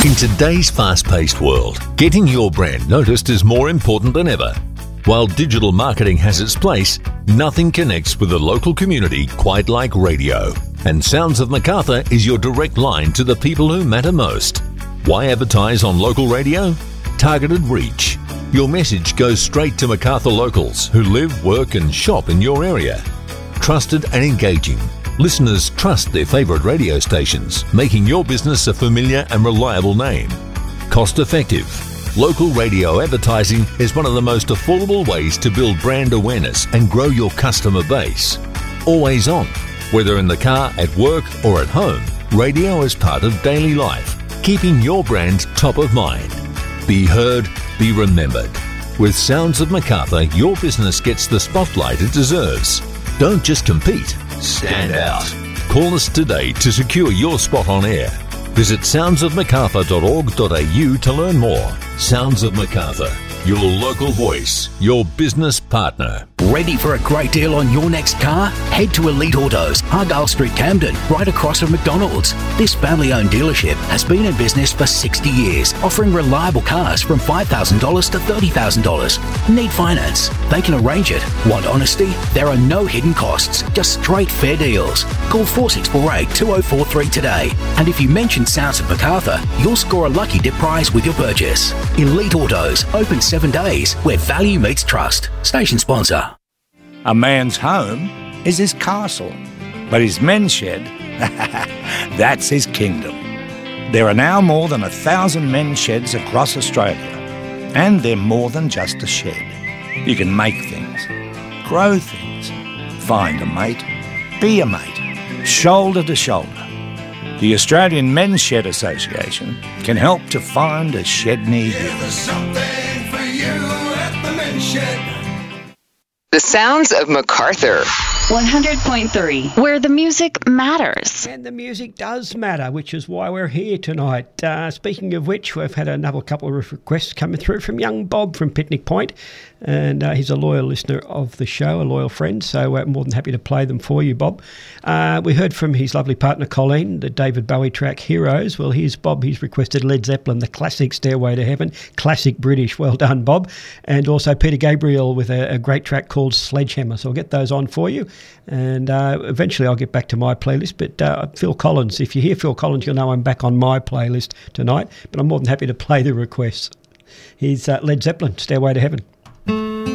In today's fast-paced world, getting your brand noticed is more important than ever. While digital marketing has its place, nothing connects with the local community quite like radio. And Sounds of Macarthur is your direct line to the people who matter most. Why advertise on local radio? Targeted reach. Your message goes straight to Macarthur locals who live, work and shop in your area. Trusted and engaging. Listeners trust their favourite radio stations, making your business a familiar and reliable name. Cost effective. Local radio advertising is one of the most affordable ways to build brand awareness and grow your customer base. Always on. Whether in the car, at work or at home, radio is part of daily life, keeping your brand top of mind. Be heard, be remembered. With Sounds of Macarthur, your business gets the spotlight it deserves. Don't just compete, stand out. Call us today to secure your spot on air. Visit soundsofmacarthur.org.au to learn more. Sounds of Macarthur, your local voice, your business partner. Ready for a great deal on your next car? Head to Elite Autos, Argyle Street, Camden, right across from McDonald's. This family-owned dealership has been in business for 60 years, offering reliable cars from $5,000 to $30,000. Need finance? They can arrange it. Want honesty? There are no hidden costs, just straight fair deals. Call 4648-2043 today. And if you mention Sounds of Macarthur, you'll score a lucky dip prize with your purchase. Elite Autos, open 7 days, where value meets trust. Station sponsor. A man's home is his castle, but his men's shed, that's his kingdom. There are now more than 1,000 men's sheds across Australia, and they're more than just a shed. You can make things, grow things, find a mate, be a mate, shoulder to shoulder. The Australian Men's Shed Association can help to find a shed near you. There's something for you at the Men's Shed. The Sounds of Macarthur. 100.3, where the music matters. And the music does matter, which is why we're here tonight. Speaking of which, we've had another couple of requests coming through from young Bob from Picnic Point, and he's a loyal listener of the show, a loyal friend, so we're more than happy to play them for you, Bob. We heard from his lovely partner Colleen, the David Bowie track Heroes. Well, here's Bob. He's requested Led Zeppelin, the classic Stairway to Heaven, classic British. Well done, Bob. And also Peter Gabriel with a great track called Sledgehammer. So I'll get those on for you. And eventually I'll get back to my playlist. But Phil Collins, if you hear Phil Collins, you'll know I'm back on my playlist tonight. But I'm more than happy to play the requests. Here's Led Zeppelin, Stairway to Heaven.